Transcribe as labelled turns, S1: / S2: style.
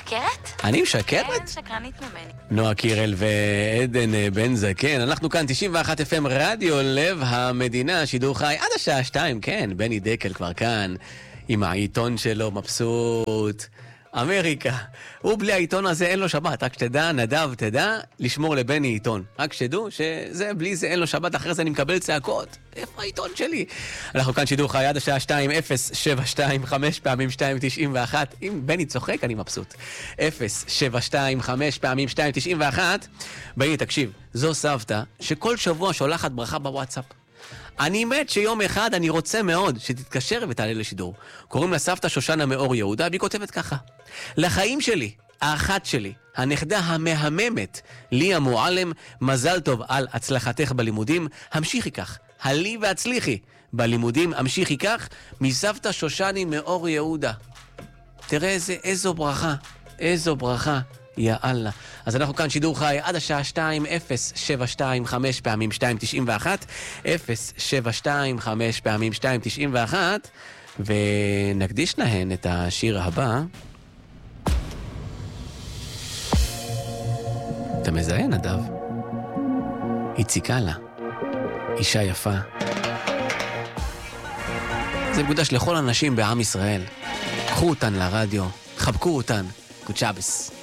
S1: משקרת?
S2: אני משקרת?
S1: כן, שקרנית ממני.
S2: נועה קירל ועדן בן זקן, אנחנו כאן 91 FM רדיו לב המדינה, שידור חי עד השעה 2, כן, בני דקל כבר כאן, עם העיתון שלו, מבסוט. אמריקה, הוא בלי העיתון הזה אין לו שבת, רק שתדע, נדב, תדע, לשמור לבני עיתון. רק שתדעו שזה, בלי זה אין לו שבת, אחרי זה אני מקבל צעקות. איפה העיתון שלי? אנחנו כאן שידור חי עד השעה 2, 0725 פעמים 291. אם בני צוחק, אני מבסוט. 0725 פעמים 291. בני, תקשיב, זו סבתא שכל שבוע שולחת ברכה בוואטסאפ. אני מת שיום אחד אני רוצה מאוד שתתקשר ותעלה לשידור. קוראים לה סבתא שושנה מאור יהודה, והיא כותבת ככה: לחיים שלי, האחת שלי, הנכדה המהממת, ליה מועלם, מזל טוב על הצלחתך בלימודים, המשיכי כך, הלי והצליחי בלימודים, המשיכי כך, מסבתא שושני מאור יהודה. תראה איזו ברכה, איזו ברכה. יא אללה. אז אנחנו כאן שידור חי עד השעה 2, 0725 פעמים 291, 0725 פעמים 291, ונקדיש להן את השיר הבא. אתה מזהה, נדב? איציקה לה, אישה יפה. זה מוקדש לכל הנשים בעם ישראל. קחו אותן לרדיו, חבקו אותן. גוד שבס.